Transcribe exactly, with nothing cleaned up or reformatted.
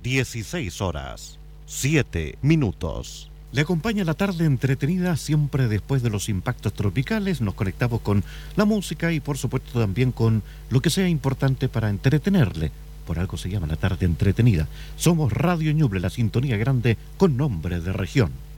dieciséis horas, siete minutos. Le acompaña la tarde entretenida siempre después de los impactos tropicales. Nos conectamos con la música y por supuesto también con lo que sea importante para entretenerle. Por algo se llama la tarde entretenida. Somos Radio Ñuble, la sintonía grande con nombre de región.